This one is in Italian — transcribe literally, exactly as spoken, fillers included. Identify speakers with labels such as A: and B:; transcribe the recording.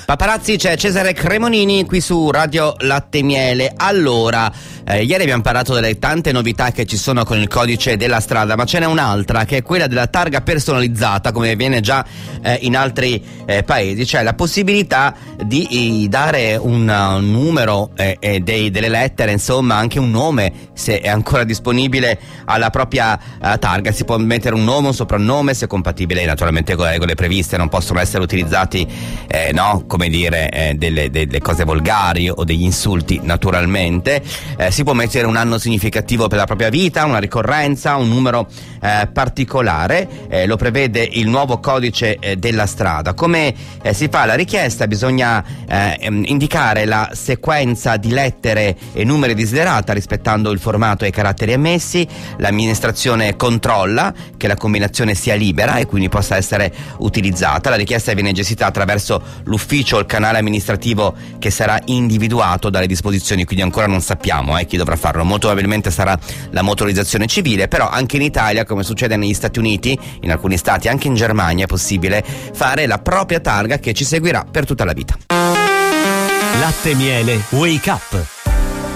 A: Paparazzi, c'è Cesare Cremonini qui su Radio Latte Miele. Allora, eh, ieri abbiamo parlato delle tante novità che ci sono con il codice della strada, ma ce n'è un'altra che è quella della targa personalizzata, come avviene già eh, in altri eh, paesi, cioè la possibilità di eh, dare un uh, numero eh, eh, dei, delle lettere, insomma anche un nome, se è ancora disponibile, alla propria uh, targa. Si può mettere un nome, un soprannome, se è compatibile naturalmente con le regole previste, non possono essere utilizzati eh, no, come dire eh, delle, delle cose volgari o degli insulti naturalmente. Eh, si può mettere un anno significativo per la propria vita, una ricorrenza, un numero eh, particolare, eh, lo prevede il nuovo codice eh, della strada. Come eh, si fa la richiesta? Bisogna eh, indicare la sequenza di lettere e numeri desiderata rispettando il formato e i caratteri ammessi. L'amministrazione controlla che la combinazione sia libera e quindi possa essere utilizzata. La richiesta viene gestita attraverso l'ufficio o il canale amministrativo che sarà individuato dalle disposizioni, quindi ancora non sappiamo eh, chi dovrà farlo. Molto probabilmente sarà la motorizzazione civile, però anche in Italia, come succede negli Stati Uniti, in alcuni stati, anche in Germania è possibile fare la propria targa che ci seguirà per tutta la vita.
B: Latte Miele Wake Up.